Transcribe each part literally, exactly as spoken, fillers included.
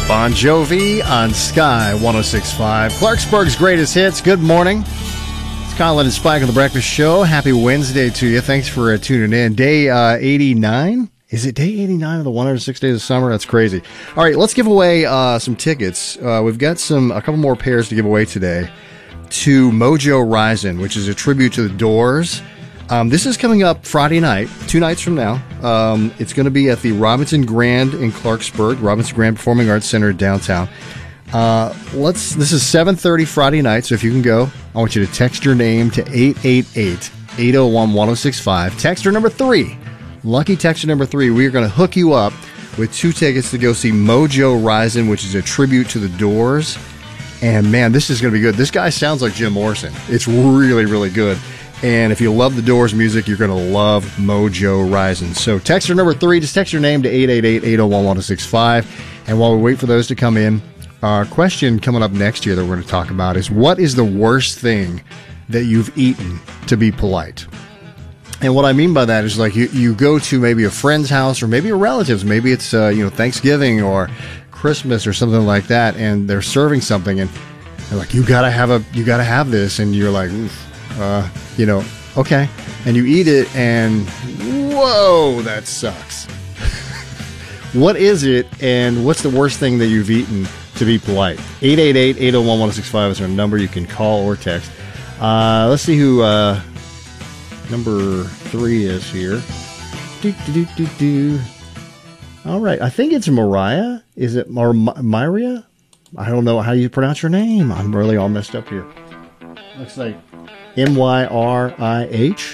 Bon Jovi on Sky one oh six point five. Clarksburg's greatest hits. Good morning. It's Colin and Spike on The Breakfast Show. Happy Wednesday to you. Thanks for uh, tuning in. Day uh, eighty-nine? Is it day eighty-nine of the one hundred six days of summer? That's crazy. All right, let's give away uh, some tickets. Uh, we've got some a couple more pairs to give away today to Mojo Rising, which is a tribute to the Doors. Um, this is coming up Friday night, two nights from now. Um, it's going to be at the Robinson Grand in Clarksburg, Robinson Grand Performing Arts Center downtown. Uh, let's. This is seven thirty Friday night, so if you can go, I want you to text your name to eight eight eight, eight oh one, one oh six five. Texter number three, lucky texter number three, we are going to hook you up with two tickets to go see Mojo Rising, which is a tribute to the Doors. And man, this is going to be good. This guy sounds like Jim Morrison. It's really, really good. And if you love the Doors music, you're going to love Mojo Rising. So texter number three, just text your name to eight eight eight, eight oh one, one oh six five. And while we wait for those to come in, our question coming up next year that we're going to talk about is, what is the worst thing that you've eaten to be polite? And what I mean by that is, like, you, you go to maybe a friend's house or maybe a relative's. Maybe it's uh, you know Thanksgiving or Christmas or something like that, and they're serving something, and they're like, you gotta have a you gotta have this, and you're like, oof. Uh, you know, okay. And you eat it and, whoa, that sucks. What is it, and what's the worst thing that you've eaten to be polite? eight eight eight, eight oh one, one oh six five is our number. You can call or text. Uh, let's see who uh, number three is here. Do, do, do, do, do. All right. I think it's Mariah. Is it Mar- Myria? I don't know how you pronounce your name. I'm really all messed up here. Looks like M Y R I H?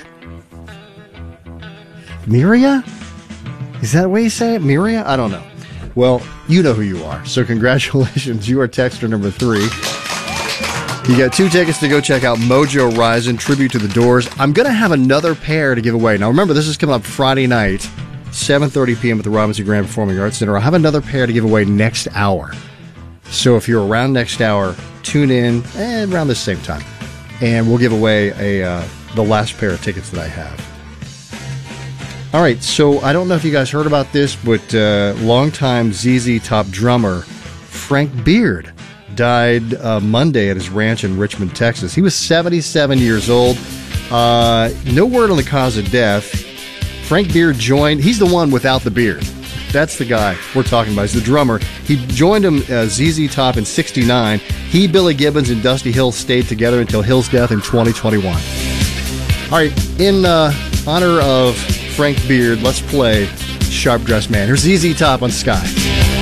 Miria? Is that the way you say it? Miria? I don't know. Well, you know who you are. So congratulations. You are texter number three. You got two tickets to go check out Mojo Rising, tribute to the Doors. I'm going to have another pair to give away. Now, remember, this is coming up Friday night, seven thirty p.m. at the Robinson Grand Performing Arts Center. I'll have another pair to give away next hour. So if you're around next hour, tune in eh, around the same time. And we'll give away a uh, the last pair of tickets that I have. All right, so I don't know if you guys heard about this, but uh, longtime Z Z Top drummer Frank Beard died uh, Monday at his ranch in Richmond, Texas. He was seventy-seven years old. Uh, no word on the cause of death. Frank Beard joined. He's the one without the beard. That's the guy we're talking about. He's the drummer. He joined him, uh, Z Z Top, in sixty-nine. He, Billy Gibbons, and Dusty Hill stayed together until Hill's death in twenty twenty-one. All right, in uh, honor of Frank Beard, let's play Sharp Dressed Man. Here's Z Z Top on Sky.